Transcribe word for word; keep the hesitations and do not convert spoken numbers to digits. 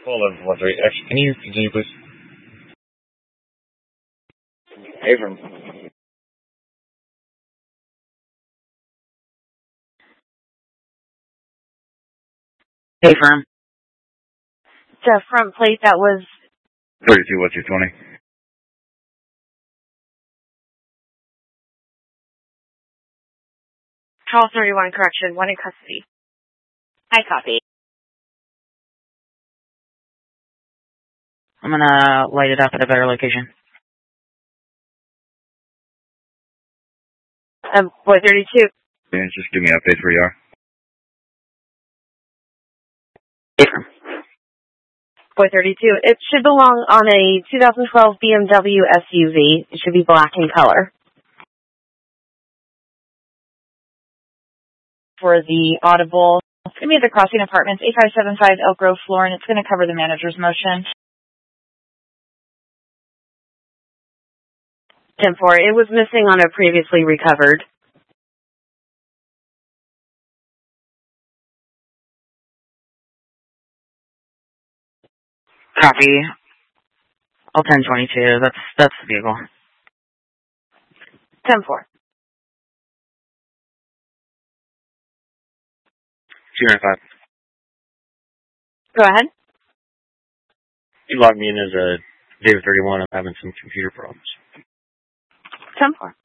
Hold on, one three. Actually, can you continue, please? Abram. Abram. The front plate that was thirty-two, what's your twenty? twelve thirty-one, correction, one in custody. I copy. I'm gonna light it up at a better location. Um, boy thirty-two. Yeah, just give me updates where you are. Abram. Boy thirty-two. It should belong on a two thousand twelve B M W S U V. It should be black in color. For the audible, it's going to be at the Crossing Apartments, eight five seven five Elk Grove floor, and it's going to cover the manager's motion. ten four. It was missing on a previously recovered. Copy. All ten twenty-two. That's that's the vehicle. ten four. two nine five. Go ahead. You logged me in as a David thirty-one. I'm having some computer problems. ten four.